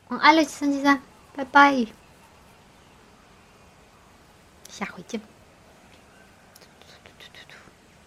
晚安了，三七三，拜拜，下回见。